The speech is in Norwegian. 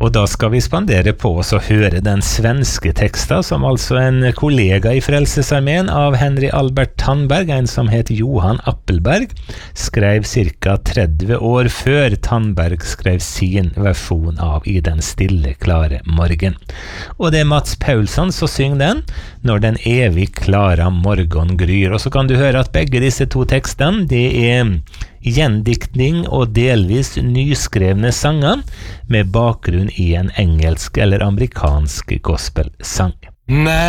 Og da skal vi spandere på oss å høre den svenske teksten, som altså en kollega i Frelsesarmeen av Henry Albert Tandberg, en som het Johan Appelberg, skrev cirka 30 år før Tandberg skrev sin versjon av I den stille, klare morgen. Og det Mats Paulsson som synger den, når den evig klare morgen gryr. Og så kan du høre at begge disse to tekstene, det gjendiktning og delvis nyskrevne sanger med bakgrunn I en engelsk eller amerikansk gospelsang.